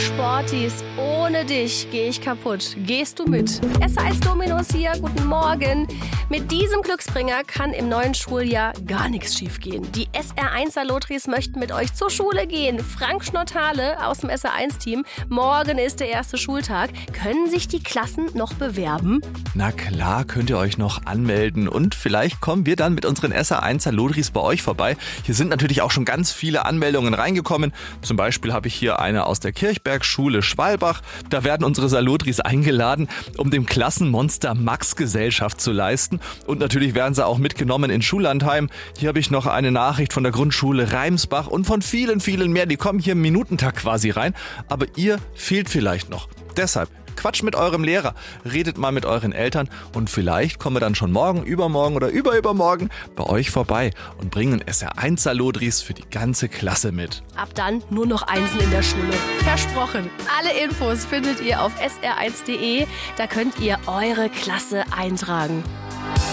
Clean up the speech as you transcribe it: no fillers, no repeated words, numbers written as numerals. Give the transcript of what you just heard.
Sportis, ohne dich gehe ich kaputt. Gehst du mit? SR1 Dominus hier, guten Morgen. Mit diesem Glücksbringer kann im neuen Schuljahr gar nichts schiefgehen. Die SR1er Lotris möchten mit euch zur Schule gehen. Frank Schnottale aus dem SR1-Team. Morgen ist der erste Schultag. Können sich die Klassen noch bewerben? Na klar, könnt ihr euch noch anmelden und vielleicht kommen wir dann mit unseren SR1er Lotris bei euch vorbei. Hier sind natürlich auch schon ganz viele Anmeldungen reingekommen. Zum Beispiel habe ich hier eine aus der Kirchbergschule Schwalbach. Da werden unsere Salotris eingeladen, um dem Klassenmonster Max Gesellschaft zu leisten. Und natürlich werden sie auch mitgenommen in Schullandheim. Hier habe ich noch eine Nachricht von der Grundschule Reimsbach und von vielen, vielen mehr. Die kommen hier im Minutentakt quasi rein. Aber ihr fehlt vielleicht noch. Deshalb quatscht mit eurem Lehrer, redet mal mit euren Eltern und vielleicht kommen wir dann schon morgen, übermorgen oder übermorgen bei euch vorbei und bringen SR1er Lotris für die ganze Klasse mit. Ab dann nur noch Einsen in der Schule. Versprochen. Alle Infos findet ihr auf sr1.de. Da könnt ihr eure Klasse eintragen.